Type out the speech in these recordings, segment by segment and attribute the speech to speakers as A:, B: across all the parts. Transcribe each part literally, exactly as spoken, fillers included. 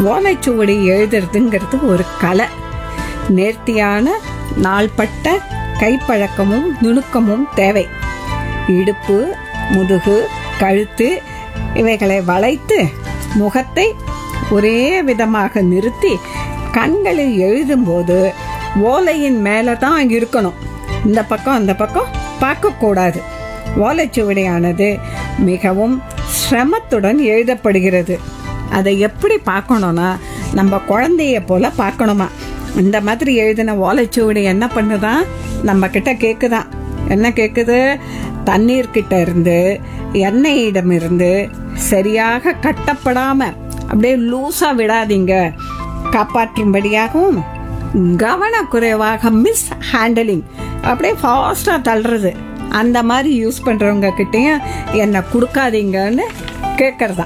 A: ஓலைச்சுவடி எழுதுறதுங்கிறது ஒரு கலை. நேர்த்தியான நாள்பட்ட கைப்பழக்கமும் நுணுக்கமும் தேவை. இடுப்பு, முதுகு, கழுத்து இவைகளை வளைத்து முகத்தை ஒரே விதமாக நிறுத்தி கண்களில் எழுதும்போது ஓலையின் மேலதான் இருக்கணும். இந்த பக்கம் அந்த பக்கம் பார்க்க கூடாது. ஓலைச்சுவடியானது மிகவும் சிரமத்துடன் எழுதப்படுகிறது. அதை எப்படி பார்க்கணும்னா நம்ம குழந்தைய போல பார்க்கணுமா. இந்த மாதிரி எழுதின ஓலைச்சுவடி என்ன பண்ணுதான், நம்ம கிட்ட கேக்குதான். என்ன கேக்குது? தண்ணீர் கிட்ட இருந்து, எண்ணெயிடம் இருந்து சரியாக கட்டப்படாம அப்படியே லூசா விடாதீங்க, காப்பாற்றும்படியாகவும் கவனக்குறைவாக மிஸ் ஹேண்டலிங் அப்படியே ஃபாஸ்டா தள்ளுறது, அந்த மாதிரி யூஸ் பண்றவங்க கிட்டையும் என்ன கொடுக்காதீங்கன்னு கேட்கறதா.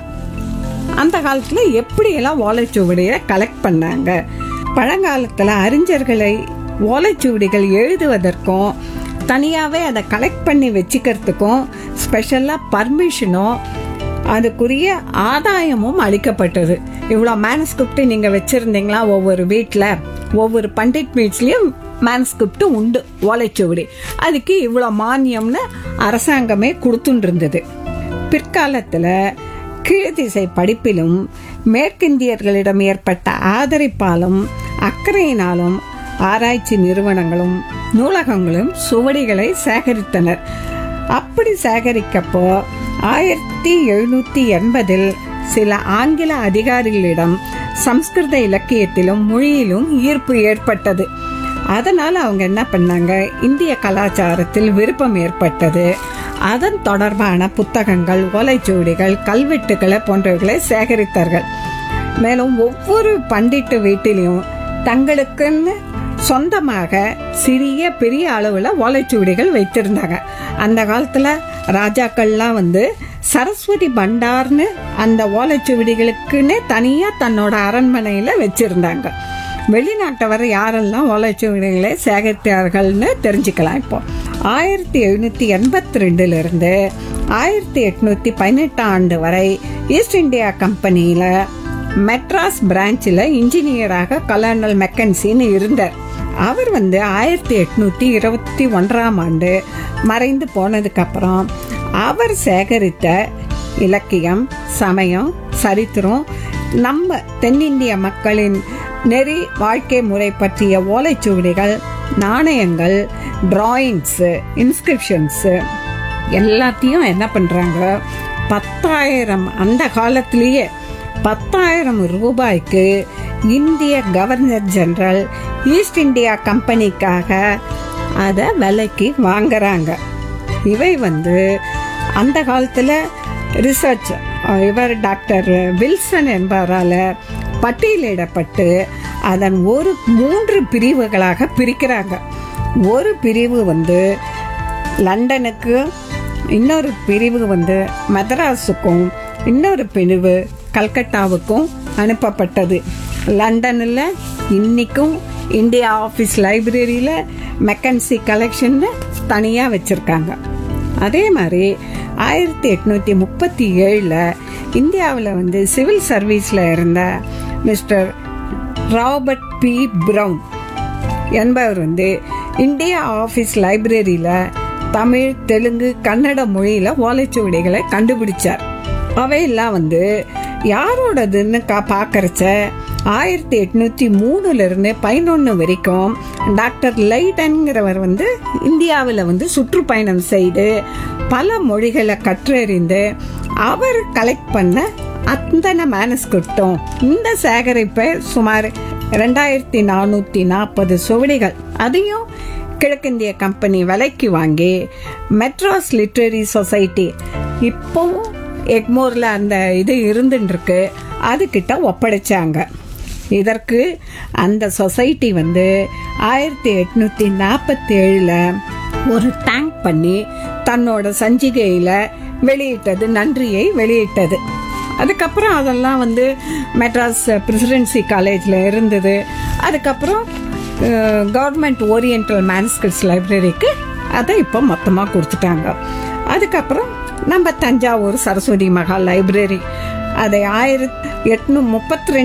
A: அந்த காலத்துல எப்படி எல்லாம் ஓலைச்சுவடியை கலெக்ட் பண்ணாங்க? பழங்காலத்துல அறிஞர்களை ஓலைச்சுவடிகள் எழுதுவதற்கும் தனியாவே அதை கலெக்ட் பண்ணி வச்சுக்கிறதுக்கும் ஸ்பெஷலா பர்மிஷனும் அதுக்குரிய ஆதாயமும் அளிக்கப்பட்டது. இவ்வளவு மேனஸ்கிரிப்ட் நீங்க வச்சிருந்தீங்களா? ஒவ்வொரு வீட்டுல, ஒவ்வொரு பண்டிட் வீட்லயும் மேனஸ்கிரிப்ட் உண்டு ஓலைச்சுவடி. அதுக்கு இவ்வளவு மானியம்னு அரசாங்கமே கொடுத்துட்டு இருந்தது. பிற்காலத்துல கீழ்திசை படிப்பிலும் மேற்கிந்தியர்களிடம் ஏற்பட்ட ஆதரிப்பாலும் அக்கறையினாலும் ஆராய்ச்சி நிறுவனங்களும் நூலகங்களும் சுவடிகளை சேகரித்தனர். அப்படி சேகரிக்கப்போ ஆயிரத்தி எழுநூத்தி எண்பதில் சில ஆங்கில அதிகாரிகளிடம் சம்ஸ்கிருத இலக்கியத்திலும் மொழியிலும் ஈர்ப்பு ஏற்பட்டது. அதனால அவங்க என்ன பண்ணாங்க, இந்திய கலாச்சாரத்தில் விருப்பம் ஏற்பட்டது. அதன் தொடர்பான புத்தகங்கள், ஓலைச்சுவடிகள், கல்வெட்டுகளை போன்றவர்களை சேகரித்தார்கள். மேலும் ஒவ்வொரு பண்டிட்டு வீட்டிலையும் தங்களுக்குன்னு சொந்தமாக சிறிய பெரிய அளவுல ஓலைச்சுவடிகள் வைத்திருந்தாங்க. அந்த காலத்துல ராஜாக்கள்லாம் வந்து சரஸ்வதி பண்டார்னு அந்த ஓலைச்சுவடிகளுக்குன்னு தனியா தன்னோட அரண்மனையில வச்சிருந்தாங்க. வெளிநாட்டவர் யாரெல்லாம் ஓலைச்சுவடிகளை சேகரித்தார்கள்னு தெரிஞ்சுக்கலாம். இப்போ ஆயிரத்தி எழுநூத்தி எண்பத்தி ரெண்டுல இருந்து ஆயிரத்தி எட்நூத்தி பதினெட்டாம் ஆண்டு வரை ஈஸ்ட் இந்தியா கம்பெனியில மெட்ராஸ் பிரான்ச்ல இன்ஜினியராக கலர்னல் மெக்கன்சின்னு இருந்தார். அவர் வந்து ஆயிரத்தி எட்நூத்தி இருபத்தி ஒன்றாம் ஆண்டு மறைந்து போனதுக்கு அப்புறம் அவர் சேகரித்த இலக்கியம், சமயம், சரித்திரம், நம்ம தென்னிந்திய மக்களின் நெறி வாழ்க்கை முறை பற்றிய ஓலைச்சுவடிகள், நாணயங்கள், டிராயிங்ஸ், இன்ஸ்கிரிப்ஷன்ஸ் எல்லாத்தையும் என்ன பண்றாங்க, பத்தாயிரம் அந்த காலத்திலேயே பத்தாயிரம் ரூபாய்க்கு இந்திய கவர்னர் ஜெனரல் ஈஸ்ட் இந்தியா கம்பெனிக்காக அத விலைக்கு வாங்குறாங்க. இவை வந்து அந்த காலத்துல ரிசர்ச் இவர் டாக்டர் வில்சன் என்பவரால பட்டியலிடப்பட்டு அதன் ஒரு மூன்று பிரிவுகளாக பிரிக்கிறாங்க. ஒரு பிரிவு வந்து லண்டனுக்கு, இன்னொரு பிரிவு வந்து மதராஸுக்கும், இன்னொரு பிரிவு கல்கட்டாவுக்கும் அனுப்பப்பட்டது. லண்டன்ல இன்னைக்கும் இந்தியா ஆபீஸ் லைப்ரரியில மெக்கன்சி கலெக்ஷன் தனியா வச்சிருக்காங்க. அதே மாதிரி ஆயிரத்தி எட்நூத்தி முப்பத்தி ஏழுல இந்தியாவில் வந்து சிவில் சர்வீஸ்ல இருந்த மிஸ்டர் ராபர்ட் பி பிரவுன் என்பவர் வந்து இந்தியா ஆபீஸ் லைப்ரரியில தமிழ், தெலுங்கு, கன்னட மொழியில ஓலைச்சுவடிகளை கண்டுபிடிச்சார். அவையெல்லாம் வந்து யாரோடதுன்னு பாக்கறச்ச ஆயிரத்தி எட்நூத்தி மூணுல இருந்து பதினொன்னு வரைக்கும் டாக்டர் லைடன்கிறவர் வந்து இந்தியாவில் வந்து சுற்றுப்பயணம் செய்து பல மொழிகளை கற்றறிந்து அவர் கலெக்ட் பண்ண அத்தனை மேனஸ்கிரிப்டும் இந்த சேகரிப்பை சுமார் ரெண்டாயிரத்தி நானூத்தி நாற்பது சுவடிகள் அதையும் கிழக்கிந்திய கம்பெனி விலைக்கு வாங்கி மெட்ராஸ் லிட்ரரி சொசைட்டி, இப்பவும் எக்மோர்ல அந்த இது இருந்துட்டு இருக்கு, அது கிட்ட ஒப்படைச்சாங்க. இதற்கு அந்த சொசைட்டி வந்து ஆயிரத்தி எட்நூத்தி நாற்பத்தி ஏழுல ஒரு டேங்க் பண்ணி தன்னோட சஞ்சிகையில வெளியிட்டது, நன்றியை வெளியிட்டது. அதுக்கப்புறம் அதெல்லாம் வந்து மெட்ராஸ் பிரசிடென்சி காலேஜ்ல இருந்தது. அதுக்கப்புறம் கவர்மெண்ட் ஓரியன்டல் மேனஸ்கிரிப்ட்ஸ் லைப்ரரிக்கு அதை இப்போ மொத்தமா கொடுத்துட்டாங்க. அதுக்கப்புறம் நம்ம தஞ்சாவூர் சரஸ்வதி மகால் லைப்ரரி அதை ஆயிரத்தி எட்நூத்தி முப்பத்தி ரெண்டு